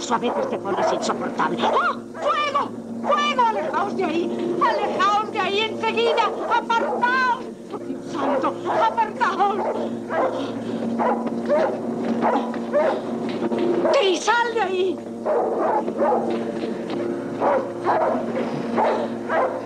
eso a veces te pones insoportable. ¡Oh! ¡Fuego! ¡Fuego! ¡Alejaos de ahí! ¡Alejaos de ahí enseguida! ¡Apartaos! ¡Por Dios santo! ¡Apartaos! ¡Tris, sal de ahí!